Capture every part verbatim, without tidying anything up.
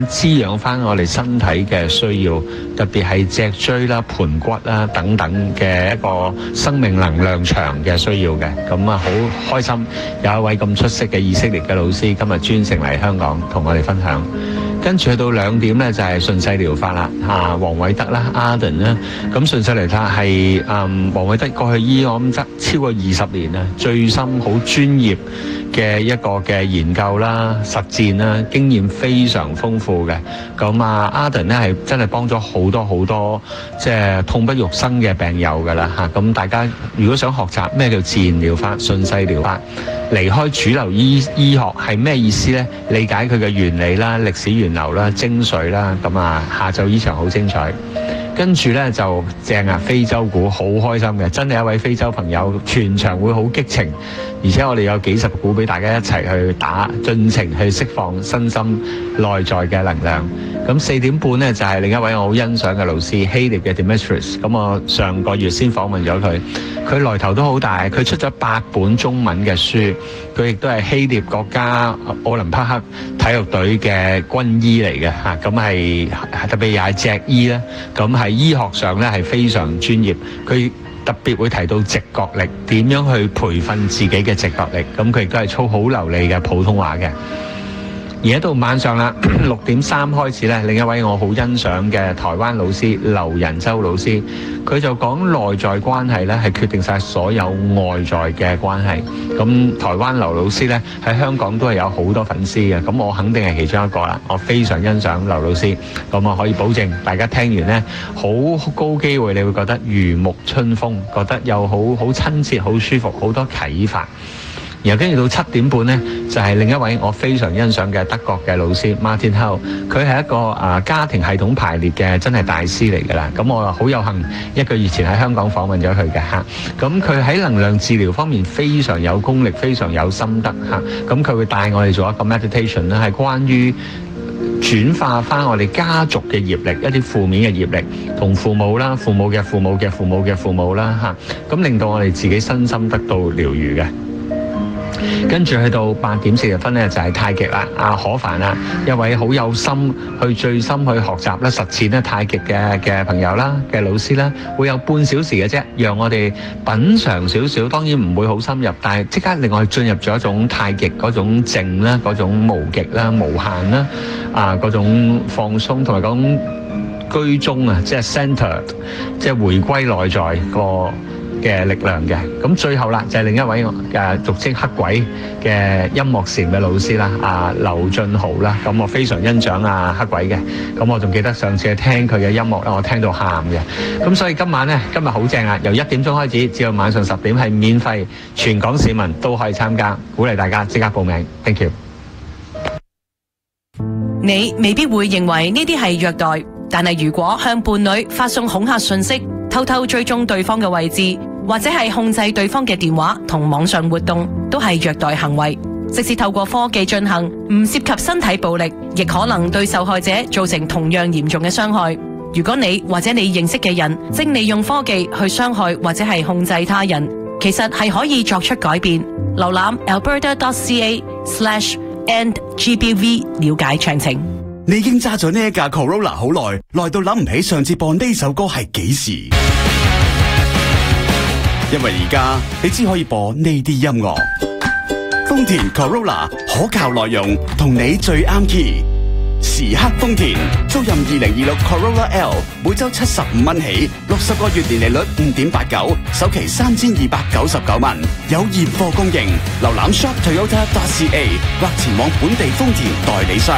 滋養翻我哋身體嘅需要，特別係脊椎啦、盤骨啦等等嘅一個生命能量場嘅需要嘅。咁啊，好開心有一位咁出色嘅以色列嘅老師今日專程嚟香港同我哋分享。跟住去到兩點咧，就係順勢療法啦，啊，黃偉德啦 ，Arden 啦，咁順勢療法係嗯黃偉德過去醫我諗得超過二十年啦，最深好專業嘅一個嘅研究啦、實踐啦，經驗非常豐富嘅。咁啊 ，Arden 咧係真係幫咗好多好多即係痛不欲生嘅病友噶啦嚇。咁大家如果想學習咩叫自然療法、順勢療法，離開主流醫醫學係咩意思呢？理解佢嘅原理啦、歷史源流啦、精髓啦。咁啊，下晝呢場好精彩。跟住呢就正啊，非洲鼓好開心嘅，真係一位非洲朋友，全場會好激情，而且我哋有幾十鼓俾大家一齊去打，盡情去釋放身心內在嘅能量。咁四點半呢，就係、是、另一位我好欣賞嘅老師希臘嘅 Demetrius。咁我上個月先訪問咗佢，佢來頭都好大，佢出咗八本中文嘅書，佢亦都係希臘國家奧林匹克體育隊嘅軍醫嚟嘅嚇，咁係特別又係脊醫啦，咁喺醫學上咧係非常專業，佢特別會提到直覺力，點樣去培訓自己嘅直覺力，咁佢亦都係操好流利嘅普通話嘅。而喺到晚上啦，六點三開始咧，另一位我好欣賞嘅台灣老師劉仁洲老師，佢就講內在關係咧係決定晒所有外在嘅關係。咁台灣劉老師咧喺香港都係有好多粉絲嘅，咁我肯定係其中一個啦。我非常欣賞劉老師，咁我可以保證大家聽完咧，好高機會你會覺得如沐春風，覺得又好好親切、好舒服，好多啟發。然後跟住到七點半呢，就係另一位我非常欣賞嘅德國嘅老師 Martin Hall，佢係一個啊家庭系統排列嘅真係大師嚟㗎啦。咁我好有幸一個月前喺香港訪問咗佢嘅嚇。咁佢喺能量治療方面非常有功力，非常有心得嚇。咁佢會帶我哋做一個 meditation 啦，係關於轉化翻我哋家族嘅業力，一啲負面嘅業力，同父母啦、父母嘅父母嘅父母嘅父母啦嚇，咁令到我哋自己身心得到療愈嘅。跟住去到八點四十分咧，就係太極啦，阿可凡啦，一位好有心去最深去學習咧、實踐咧太極嘅嘅朋友啦、嘅老師啦，會有半小時嘅啫，讓我哋品嚐少少，當然唔會好深入，但係即刻令我哋進入咗一種太極嗰種靜啦、嗰種無極啦、無限啦，啊嗰種放鬆同埋嗰種居中啊，即係 centre， 即係回歸內在個嘅力量嘅。咁最後啦，就係另一位嘅俗稱黑鬼嘅音樂禪嘅老師啦，阿劉俊豪啦。咁我非常欣賞阿黑鬼嘅。咁我仲記得上次去聽佢嘅音樂咧，我聽到喊嘅。咁所以今晚咧，今日好正啊！由一點鐘開始至到晚上十點係免費，全港市民都可以參加，鼓勵大家即刻報名。Thank you。 你未必會認為呢啲係虐待，但係如果向伴侶發送恐嚇信息，偷偷追蹤對方嘅位置，或者係控制對方嘅電話同網上活動，都係虐待行為。即使透過科技進行，唔涉及身體暴力，亦可能對受害者造成同樣嚴重嘅傷害。如果你或者你認識嘅人正利用科技去傷害或者係控制他人，其實係可以作出改變。瀏覽 alberta dot c a slash end g b v 了解詳情。 你已經揸咗呢一架 Corolla 好耐，耐到諗唔起上次播呢首歌係幾時。因為而家你只可以播呢啲音樂。豐田 Corolla 可靠內容，同你最啱 key。時刻豐田，租賃二零二六 Corolla L， 每周七十五蚊起，六十個月年利率五點八九，首期三千二百九十九蚊，有現貨供應。瀏覽 shop toyota dot c a 或前往本地豐田代理商。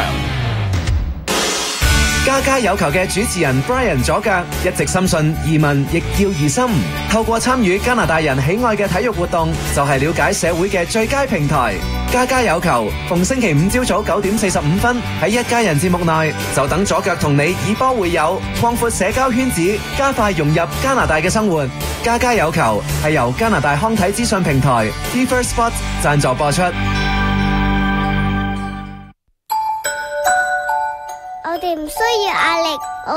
家家有球嘅主持人 Brian 左腳一直深信移民亦要疑心，透過參與加拿大人喜愛嘅體育活動，就係了解社會嘅最佳平台。家家有球，逢星期五朝早九點四十五分喺一家人節目內，就等左腳同你以波會友，擴闊社交圈子，加快融入加拿大嘅生活。家家有球係由加拿大康體資訊平台 Fever Sports 贊助播出。 我哋唔需要壓力。